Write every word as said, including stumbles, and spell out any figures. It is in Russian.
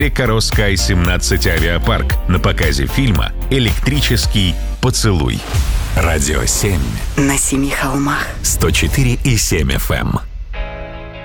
Экаро Скай семнадцать авиапарк на показе фильма «Электрический поцелуй». Радио семь. На семи холмах. сто четыре и семь эф эм.